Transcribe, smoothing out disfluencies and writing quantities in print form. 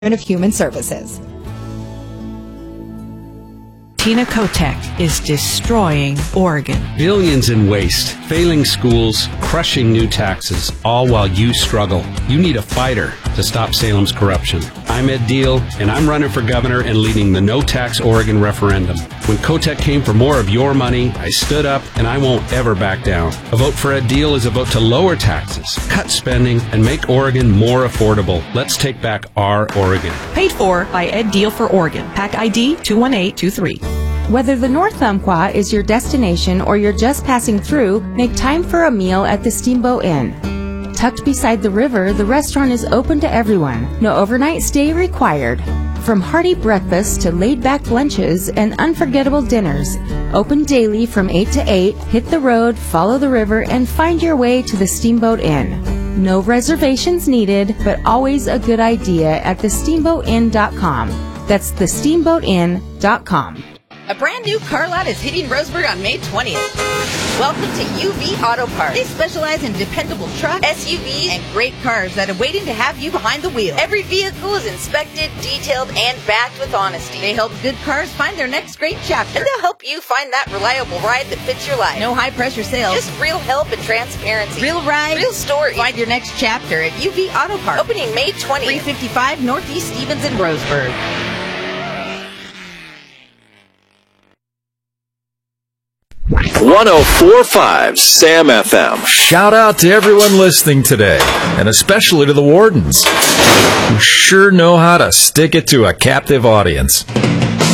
of Human Services. Tina Kotek is destroying Oregon. Billions in waste, failing schools, crushing new taxes, all while you struggle. You need a fighter to stop Salem's corruption. I'm Ed Deal, and I'm running for governor and leading the No Tax Oregon referendum. When Kotek came for more of your money, I stood up, and I won't ever back down. A vote for Ed Deal is a vote to lower taxes, cut spending, and make Oregon more affordable. Let's take back our Oregon. Paid for by Ed Deal for Oregon. PAC ID 21823. Whether the North Umpqua is your destination or you're just passing through, make time for a meal at the Steamboat Inn. Tucked beside the river, the restaurant is open to everyone. No overnight stay required. From hearty breakfasts to laid-back lunches and unforgettable dinners. Open daily from 8 to 8, hit the road, follow the river, and find your way to the Steamboat Inn. No reservations needed, but always a good idea at thesteamboatinn.com. That's thesteamboatinn.com. A brand new car lot is hitting Roseburg on May 20th. Welcome to UV Auto Parts. They specialize in dependable trucks, SUVs, and great cars that are waiting to have you behind the wheel. Every vehicle is inspected, detailed, and backed with honesty. They help good cars find their next great chapter. And they'll help you find that reliable ride that fits your life. No high-pressure sales, just real help and transparency. Real ride, real story. Find your next chapter at UV Auto Parts. Opening May 20th. 355 Northeast Stevens in Roseburg. 104.5 Sam FM. Shout out to everyone listening today, and especially to the Wardens, who sure know how to stick it to a captive audience.